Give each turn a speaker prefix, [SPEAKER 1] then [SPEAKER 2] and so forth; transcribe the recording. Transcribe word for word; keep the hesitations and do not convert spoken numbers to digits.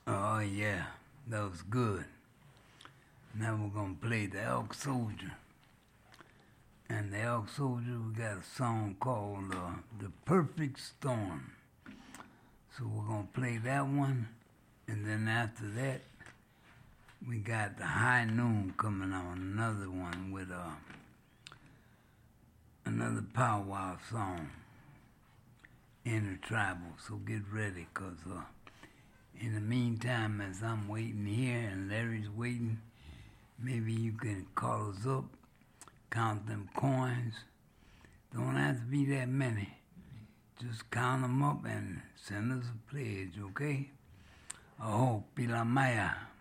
[SPEAKER 1] Oh, yeah, that was good. Now we're going to play the Elk Soldier. And the Elk Soldier, we got a song called uh, The Perfect Storm. So we're going to play that one. And then after that, we got the High Noon coming on, another one with uh, another powwow song, Intertribal. So get ready, because uh, in the meantime, as I'm waiting here and Larry's waiting, maybe you can call us up, count them coins. Don't have to be that many. Just count them up and send us a pledge, okay? Aho, Pilamaya.